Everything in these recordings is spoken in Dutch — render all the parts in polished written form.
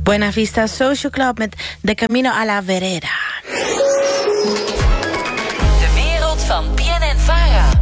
Buena Vista Social Club met De Camino a la Vereda. De wereld van BNN-Vara.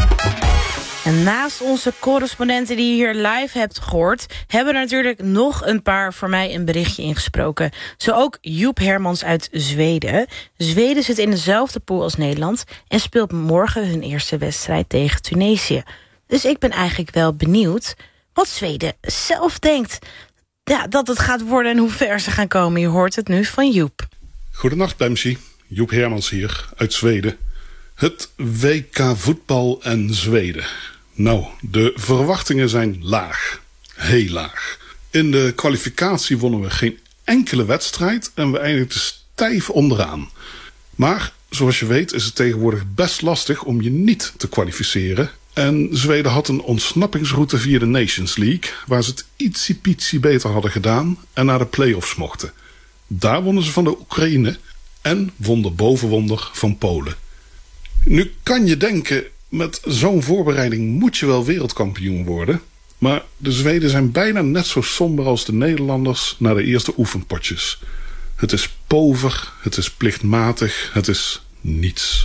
En naast onze correspondenten die je hier live hebt gehoord, hebben er natuurlijk nog een paar voor mij een berichtje ingesproken. Zo ook Joep Hermans uit Zweden. Zweden zit in dezelfde pool als Nederland en speelt morgen hun eerste wedstrijd tegen Tunesië. Dus ik ben eigenlijk wel benieuwd wat Zweden zelf denkt. Ja, dat het gaat worden en hoe ver ze gaan komen. Je hoort het nu van Joep. Goedenacht, Bemsie. Joep Hermans hier, uit Zweden. Het WK voetbal en Zweden. Nou, de verwachtingen zijn laag. Heel laag. In de kwalificatie wonnen we geen enkele wedstrijd en we eindigden stijf onderaan. Maar, zoals je weet, is het tegenwoordig best lastig om je niet te kwalificeren. En Zweden had een ontsnappingsroute via de Nations League, waar ze het ietsiepietsie beter hadden gedaan en naar de play-offs mochten. Daar wonnen ze van de Oekraïne en wonder boven wonder van Polen. Nu kan je denken, met zo'n voorbereiding moet je wel wereldkampioen worden. Maar de Zweden zijn bijna net zo somber als de Nederlanders na de eerste oefenpotjes. Het is pover, het is plichtmatig, het is niets.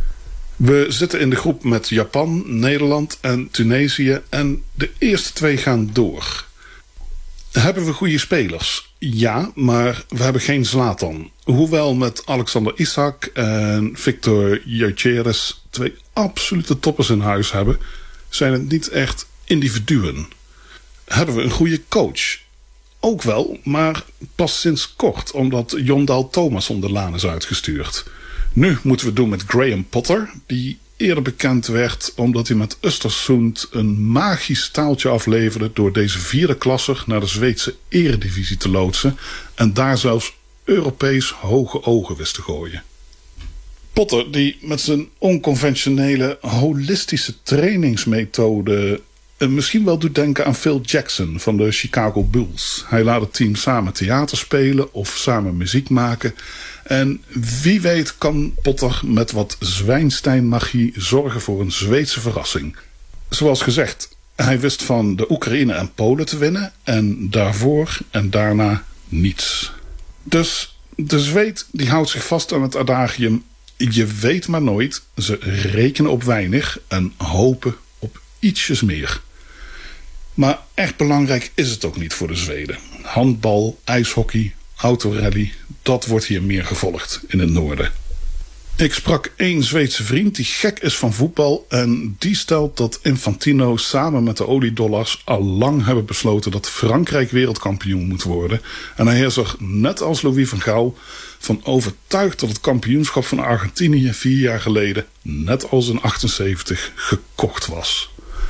We zitten in de groep met Japan, Nederland en Tunesië en de eerste twee gaan door. Hebben we goede spelers? Ja, maar we hebben geen Zlatan. Hoewel met Alexander Isak en Victor Gyökeres twee absolute toppers in huis hebben, zijn het niet echt individuen. Hebben we een goede coach? Ook wel, maar pas sinds kort, omdat Jon Dahl Tomasson de laan is uitgestuurd. Nu moeten we het doen met Graham Potter, die eerder bekend werd omdat hij met Östersund een magisch taaltje afleverde door deze vierde klasser naar de Zweedse eredivisie te loodsen en daar zelfs Europees hoge ogen wist te gooien. Potter, die met zijn onconventionele holistische trainingsmethode misschien wel doet denken aan Phil Jackson van de Chicago Bulls. Hij laat het team samen theater spelen of samen muziek maken. En wie weet kan Potter met wat Zwijnstein-magie zorgen voor een Zweedse verrassing. Zoals gezegd, hij wist van de Oekraïne en Polen te winnen en daarvoor en daarna niets. Dus de Zweed die houdt zich vast aan het adagium: je weet maar nooit, ze rekenen op weinig en hopen op ietsjes meer. Maar echt belangrijk is het ook niet voor de Zweden. Handbal, ijshockey, autorally, dat wordt hier meer gevolgd in het noorden. Ik sprak één Zweedse vriend die gek is van voetbal en die stelt dat Infantino samen met de oliedollars al lang hebben besloten dat Frankrijk wereldkampioen moet worden. En hij is er, net als Louis van Gaal, van overtuigd dat het kampioenschap van Argentinië 4 jaar geleden, net als in 78, gekocht was.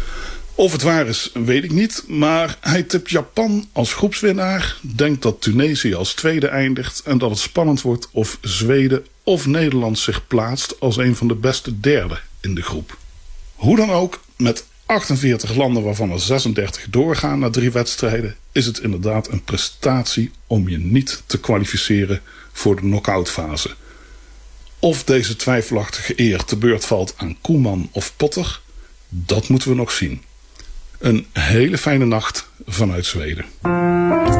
Of het waar is, weet ik niet, maar hij tipt Japan als groepswinnaar, denkt dat Tunesië als tweede eindigt en dat het spannend wordt of Zweden of Nederland zich plaatst als een van de beste derde in de groep. Hoe dan ook, met 48 landen waarvan er 36 doorgaan na 3 wedstrijden, is het inderdaad een prestatie om je niet te kwalificeren voor de knock-outfase. Of deze twijfelachtige eer te beurt valt aan Koeman of Potter, dat moeten we nog zien. Een hele fijne nacht vanuit Zweden.